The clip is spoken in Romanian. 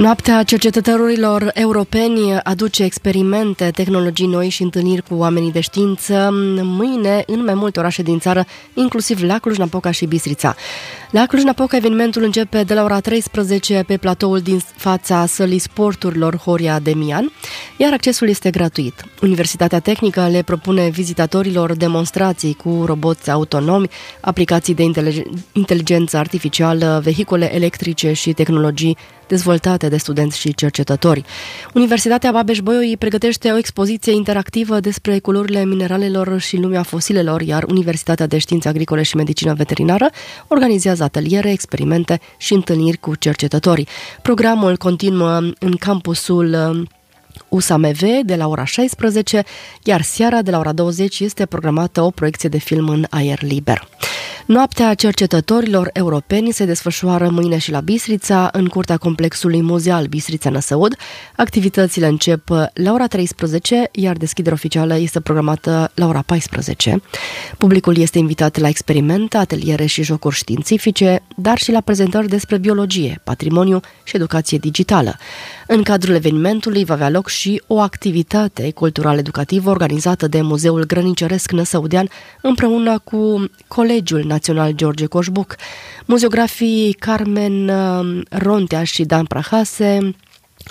Noaptea cercetătorilor europeni aduce experimente, tehnologii noi și întâlniri cu oamenii de știință mâine în mai multe orașe din țară, inclusiv la Cluj-Napoca și Bistrița. La Cluj-Napoca evenimentul începe de la ora 13 pe platoul din fața sălii sporturilor Horia Demian, iar accesul este gratuit. Universitatea Tehnică le propune vizitatorilor demonstrații cu roboți autonomi, aplicații de inteligență artificială, vehicule electrice și tehnologii dezvoltate de studenți și cercetători. Universitatea Babeș-Bolyai pregătește o expoziție interactivă despre culorile mineralelor și lumea fosilelor, iar Universitatea de Științe Agricole și Medicină Veterinară organizează ateliere, experimente și întâlniri cu cercetătorii. Programul continuă în campusul USAMV de la ora 16, iar seara de la ora 20 este programată o proiecție de film în aer liber. Noaptea cercetătorilor europeni se desfășoară mâine și la Bistrița, în curtea complexului muzeal Bistrița-Năsăud. Activitățile încep la ora 13, iar deschiderea oficială este programată la ora 14. Publicul este invitat la experimente, ateliere și jocuri științifice, dar și la prezentări despre biologie, patrimoniu și educație digitală. În cadrul evenimentului va avea loc și o activitate cultural-educativă organizată de Muzeul Grăniceresc Năsăudean împreună cu Colegiul Național George Coșbuc. Muzeografii Carmen Rontea și Dan Prahase